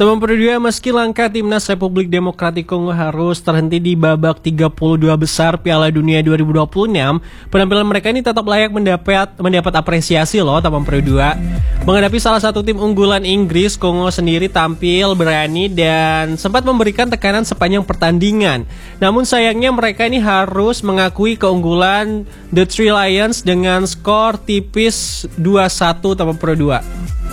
Teman Perdua, meski langkah timnas Republik Demokratik Kongo harus terhenti di babak 32 besar Piala Dunia 2026, penampilan mereka ini tetap layak mendapat apresiasi loh teman Perdua. Menghadapi salah satu tim unggulan Inggris, Kongo sendiri tampil berani dan sempat memberikan tekanan sepanjang pertandingan. Namun sayangnya mereka ini harus mengakui keunggulan The Three Lions dengan skor tipis 2-1 teman Perdua.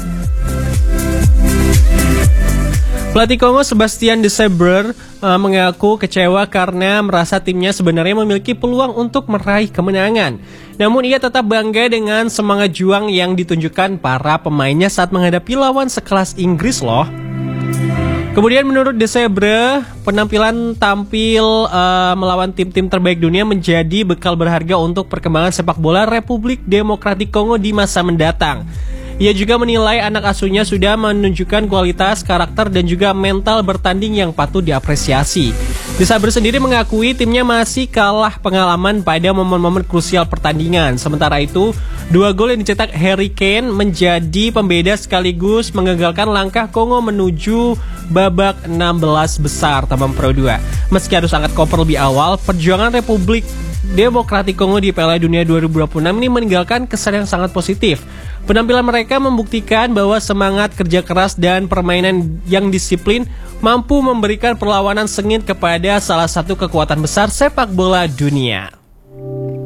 Pelatih Kongo Sebastien Desabre mengaku kecewa karena merasa timnya sebenarnya memiliki peluang untuk meraih kemenangan. Namun ia tetap bangga dengan semangat juang yang ditunjukkan para pemainnya saat menghadapi lawan sekelas Inggris loh. Kemudian menurut Desabre, penampilan tampil melawan tim-tim terbaik dunia menjadi bekal berharga untuk perkembangan sepak bola Republik Demokratik Kongo di masa mendatang. Ia juga menilai anak asuhnya sudah menunjukkan kualitas, karakter, dan juga mental bertanding yang patut diapresiasi. Desabre sendiri mengakui timnya masih kalah pengalaman pada momen-momen krusial pertandingan. Sementara itu, 2 gol yang dicetak Harry Kane menjadi pembeda sekaligus menggagalkan langkah Kongo menuju babak 16 besar teman Pro 2. Meski harus angkat koper lebih awal, perjuangan Republik Demokratik Kongo di Piala Dunia 2026 ini meninggalkan kesan yang sangat positif. Penampilan mereka membuktikan bahwa semangat kerja keras dan permainan yang disiplin mampu memberikan perlawanan sengit kepada salah satu kekuatan besar sepak bola dunia.